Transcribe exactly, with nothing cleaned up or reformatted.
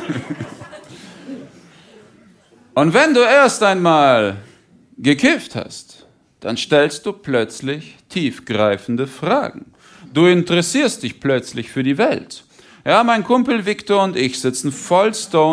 Und wenn du erst einmal gekifft hast, dann stellst du plötzlich tiefgreifende Fragen. Du interessierst dich plötzlich für die Welt. Ja, mein Kumpel Victor und ich sitzen voll stoned